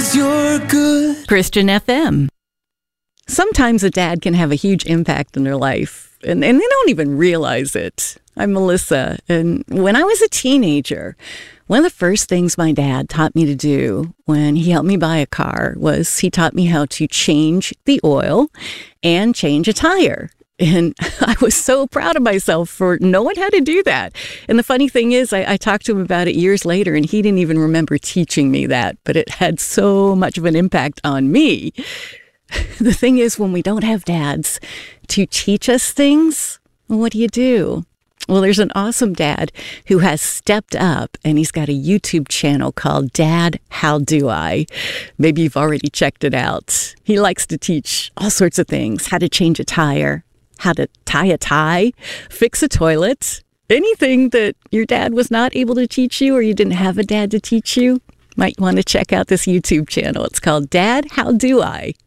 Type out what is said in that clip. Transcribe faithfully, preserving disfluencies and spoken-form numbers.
you're good. Christian F M. Sometimes a dad can have a huge impact in their life, and, and they don't even realize it. I'm Melissa, and when I was a teenager, one of the first things my dad taught me to do when he helped me buy a car was he taught me how to change the oil and change a tire. And I was so proud of myself for knowing how to do that. And the funny thing is, I, I talked to him about it years later, and he didn't even remember teaching me that, but it had so much of an impact on me. The thing is, when we don't have dads to teach us things, what do you do? Well, there's an awesome dad who has stepped up, and he's got a YouTube channel called Dad, How Do I? Maybe you've already checked it out. He likes to teach all sorts of things: how to change a tire, how to tie a tie, fix a toilet, anything that your dad was not able to teach you or you didn't have a dad to teach you. Might want to check out this YouTube channel. It's called Dad, How Do I?